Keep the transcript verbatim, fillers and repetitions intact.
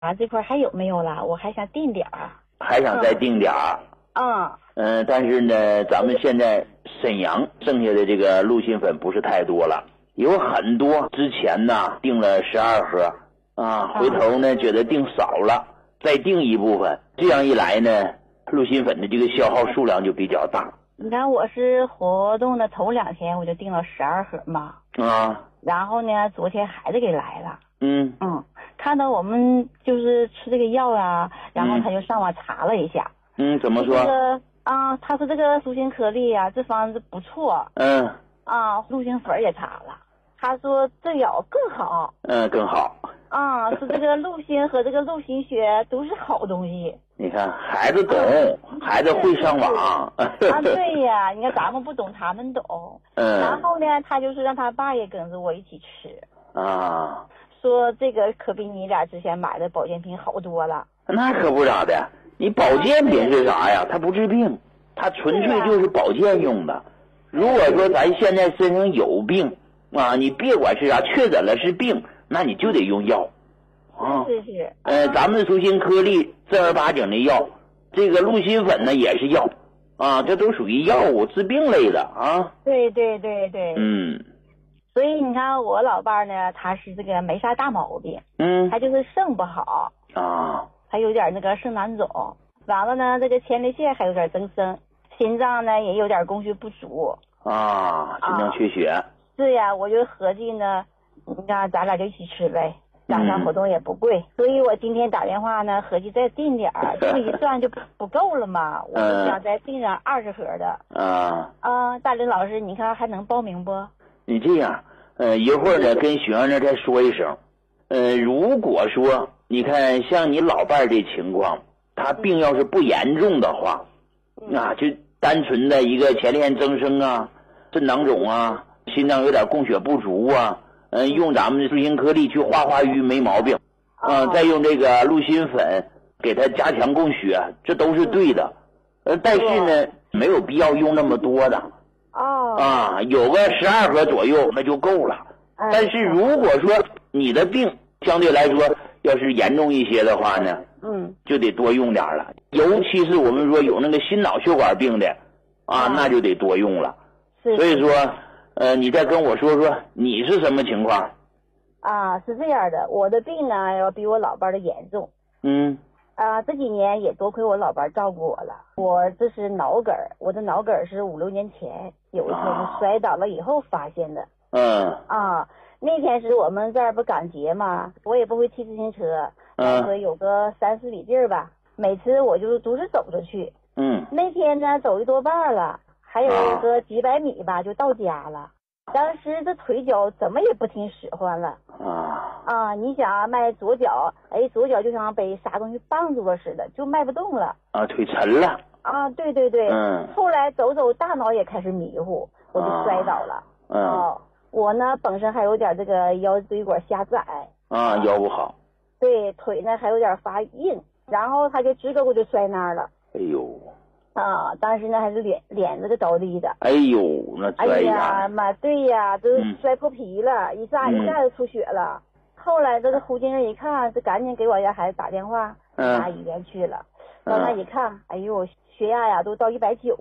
啊，这块还有没有了？我还想定点儿。 还想再定点儿。 嗯。 嗯、呃，但是呢，咱们现在沈阳剩下的这个鹿心粉不是太多了，有很多之前呢订了十二盒啊，回头呢觉得订少了，再订一部分，这样一来呢，鹿心粉的这个消耗数量就比较大。 你看我是活动的头两天我就订了十二盒嘛。 啊。然后呢，昨天孩子给来了。 嗯嗯，看到我们就是吃这个药啊，然后他就上网查了一下。 嗯，怎么说？ 这个啊，他说这个苏心颗粒啊，这方子不错。 嗯。 啊，鹿心粉也查了，他说这药更好。 嗯，更好。 啊，说这个鹿心和这个鹿心血都是好东西。 你看孩子懂，嗯、孩子会上网。 啊，对呀，你看咱们不懂，他们懂。 嗯。 然后呢，他就是让他爸也跟着我一起吃。 啊。 说这个可比你俩之前买的保健品好多了。 那可不咋的，你保健品是啥呀？它不治病，它纯粹就是保健用的。如果说咱现在身上有病啊，你别管是啥，确诊了是病，那你就得用药。啊， 是是。 呃，咱们苏心颗粒正儿八经的药，这个鹿心粉呢也是药，啊，这都属于药物治病类的啊。 对对对对。 嗯。 所以你看我老伴呢，他是这个没啥大毛病。 嗯。 他就是肾不好。 啊。 还有点那个肾囊肿，完了呢，这个前列腺还有点增生，心脏呢也有点供血不足。 啊，心脏缺血。啊、 是呀，我就合计呢，你看咱俩就一起吃呗，加上活动也不贵，嗯、所以我今天打电话呢，合计再订点儿，这么一算就不不够了嘛，我就想再订上二十盒的。 啊。 啊，大林老师，你看还能报名不？ 你这样，呃，一会儿呢跟学生那再说一声，呃，如果说你看像你老伴儿这情况，他病要是不严重的话，嗯、啊，就单纯的一个前列腺增生啊、肾囊肿啊、心脏有点供血不足啊，嗯、呃，用咱们的苏心颗粒去化化瘀没毛病，啊，再用这个鹿心粉给它加强供血，这都是对的，呃，但是呢，没有必要用那么多的。 哦。 啊，有个十二盒左右那就够了。但是如果说你的病相对来说要是严重一些的话呢， 嗯， 就得多用点了。尤其是我们说有那个心脑血管病的啊，那就得多用了。 是。 所以说，呃，你再跟我说说你是什么情况？ 啊，是这样的，我的病呢要比我老伴的严重。 嗯。 啊，这几年也多亏我老伴照顾我了。我这是脑梗，我的脑梗是五六年前有一天摔倒了以后发现的。 嗯。 啊，那天是我们这儿不赶节嘛，我也不会骑自行车，来回有个三四里地儿吧，每次我就都是走着去。 嗯。 那天呢走一多半了，还有一个几百米吧就到家了。当时这腿脚怎么也不听使唤了。 啊。 啊，你想啊，迈左脚，哎，左脚就像被啥东西绑住了似的，就迈不动了。 啊，腿沉了。 啊，对对对。 嗯。 后来走走，大脑也开始迷糊，我就摔倒了。 嗯。 哦，我呢本身还有点这个腰椎管狭窄。 啊，腰不好。 对，腿呢还有点发硬，然后他就直勾勾就摔那儿了。 哎呦。 啊，当时呢还是脸脸这个着地的。 哎呦，那摔呀！ 哎呀妈，对呀，都摔破皮了，嗯、一下一下就出血了。嗯、后来这个护军人一看，就赶紧给我家孩子打电话，拿医院去了。到那一看，哎呦，血压呀都到一百九。